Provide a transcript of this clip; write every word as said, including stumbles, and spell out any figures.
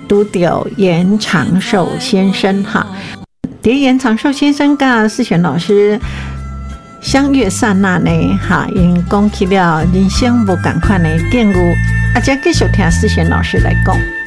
拄到严长寿先生哈。伫严长寿先生甲思璇老师相约刹那呢，哈，因讲起了人生无同款的境遇，啊，再继续听思璇老师来讲。